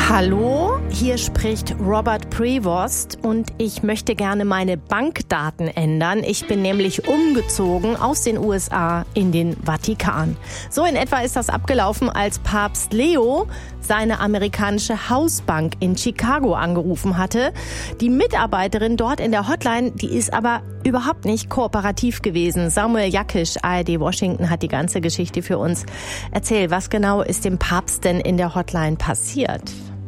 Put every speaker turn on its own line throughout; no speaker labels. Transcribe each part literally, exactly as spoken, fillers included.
Hallo, hier spricht Robert Prevost und ich möchte gerne meine Bankdaten ändern. Ich bin nämlich umgezogen aus den U S A in den Vatikan. So in etwa ist das abgelaufen, als Papst Leo seine amerikanische Hausbank in Chicago angerufen hatte. Die Mitarbeiterin dort in der Hotline, die ist aber überhaupt nicht kooperativ gewesen. Samuel Jakisch, A R D Washington, hat die ganze Geschichte für uns. Erzähl, was genau ist dem Papst denn in der Hotline passiert?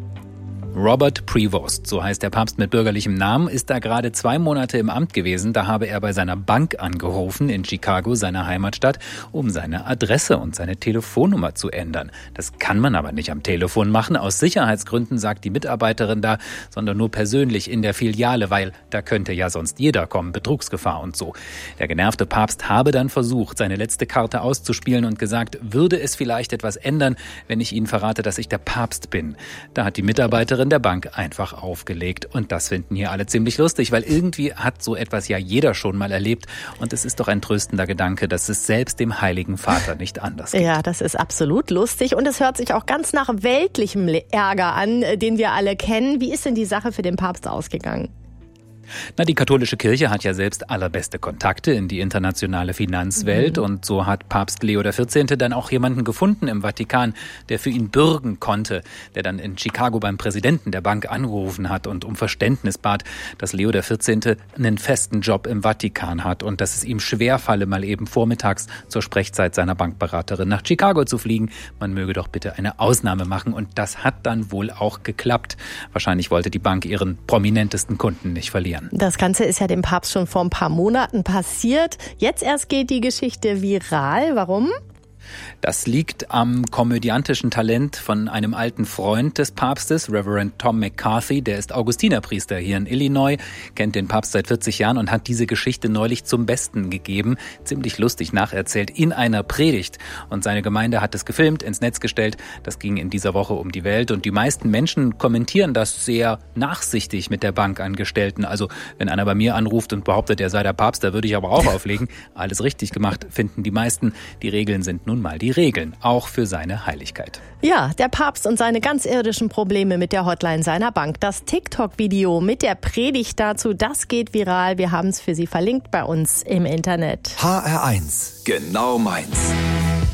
Robert Prevost, so heißt der Papst mit bürgerlichem Namen, ist da gerade zwei Monate im Amt gewesen. Da habe er bei seiner Bank angerufen in Chicago, seiner Heimatstadt, um seine Adresse und seine Telefonnummer zu ändern. Das kann man aber nicht am Telefon machen, aus Sicherheitsgründen, sagt die Mitarbeiterin da, sondern nur persönlich in der Filiale, weil da könnte ja sonst jeder kommen, Betrugsgefahr und so. Der genervte Papst habe dann versucht, seine letzte Karte auszuspielen und gesagt, würde es vielleicht etwas ändern, wenn ich Ihnen verrate, dass ich der Papst bin. Da hat die Mitarbeiterin der Bank einfach aufgelegt. Und das finden hier alle ziemlich lustig, weil irgendwie hat so etwas ja jeder schon mal erlebt. Und es ist doch ein tröstender Gedanke, dass es selbst dem Heiligen Vater nicht anders geht.
Ja, das ist absolut lustig. Und es hört sich auch ganz nach weltlichem Ärger an, den wir alle kennen. Wie ist denn die Sache für den Papst ausgegangen?
Na, die katholische Kirche hat ja selbst allerbeste Kontakte in die internationale Finanzwelt. Mhm. Und so hat Papst Leo der vierzehnte dann auch jemanden gefunden im Vatikan, der für ihn bürgen konnte, der dann in Chicago beim Präsidenten der Bank angerufen hat und um Verständnis bat, dass Leo der vierzehnte einen festen Job im Vatikan hat und dass es ihm schwerfalle, mal eben vormittags zur Sprechzeit seiner Bankberaterin nach Chicago zu fliegen. Man möge doch bitte eine Ausnahme machen. Und das hat dann wohl auch geklappt. Wahrscheinlich wollte die Bank ihren prominentesten Kunden nicht verlieren.
Das Ganze ist ja dem Papst schon vor ein paar Monaten passiert. Jetzt erst geht die Geschichte viral. Warum?
Das liegt am komödiantischen Talent von einem alten Freund des Papstes, Reverend Tom McCarthy. Der ist Augustinerpriester hier in Illinois, kennt den Papst seit vierzig Jahren und hat diese Geschichte neulich zum Besten gegeben. Ziemlich lustig nacherzählt in einer Predigt. Und seine Gemeinde hat es gefilmt, ins Netz gestellt. Das ging in dieser Woche um die Welt. Und die meisten Menschen kommentieren das sehr nachsichtig mit der Bankangestellten. Also wenn einer bei mir anruft und behauptet, er sei der Papst, da würde ich aber auch auflegen. Alles richtig gemacht, finden die meisten. Die Regeln sind nun mal die Regeln, auch für seine Heiligkeit.
Ja, der Papst und seine ganz irdischen Probleme mit der Hotline seiner Bank. Das TikTok-Video mit der Predigt dazu, das geht viral. Wir haben es für Sie verlinkt bei uns im Internet.
H R eins, genau meins.